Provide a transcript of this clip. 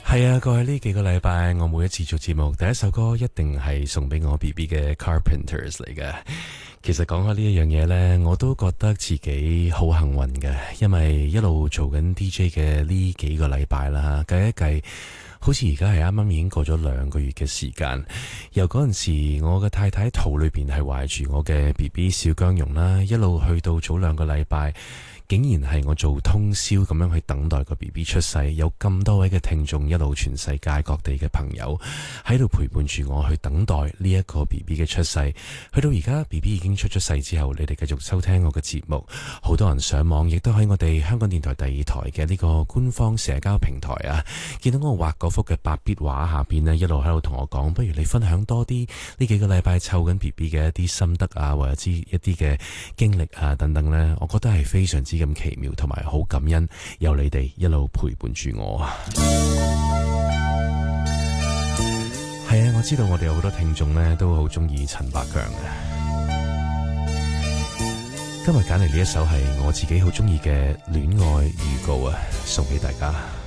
係啊，過去呢幾個禮拜，我每一次做節目，第一首歌一定係送俾我 BB 嘅 Carpenters 嚟嘅。其實講開呢一樣嘢呢，我都覺得自己好幸運嘅，因為一路做緊 DJ 嘅呢幾個禮拜啦，計一計，好似而家係啱啱已經過咗2個月嘅時間。由嗰陣時，我嘅太太肚裏邊係懷住我嘅 BB 小姜蓉啦，一路去到早2個禮拜。竟然係我做通宵咁樣去等待個 BB 出世，有咁多位嘅聽眾，一路全世界各地嘅朋友喺度陪伴住我去等待呢一個 BB 嘅出世。去到而家 BB 已經出咗世之後，你哋繼續收聽我嘅節目，好多人上網亦都喺我哋香港電台第2台嘅呢個官方社交平台啊，見到我畫嗰幅嘅白筆畫下邊呢，一路喺度同我講，不如你分享多啲呢幾個禮拜湊緊 BB 嘅一啲心得啊，或者一啲嘅經歷啊等等呢，我覺得係非常之咁奇妙，同埋好感恩有你哋一路陪伴住我。係啊，我知道我哋有好多聽眾呢都好中意陳百強嘅。今日揀嚟呢一首係我自己好中意嘅戀愛預告啊，送俾大家。